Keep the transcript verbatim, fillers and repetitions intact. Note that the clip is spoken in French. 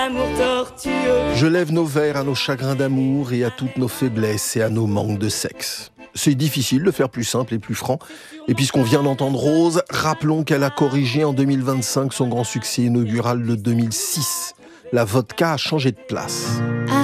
Amour tortueux. Je lève nos verres à nos chagrins d'amour et à toutes nos faiblesses et à nos manques de sexe. C'est difficile de faire plus simple et plus franc. Et puisqu'on vient d'entendre Rose, rappelons qu'elle a corrigé en deux mille vingt-cinq son grand succès inaugural de deux mille six. La vodka a changé de place.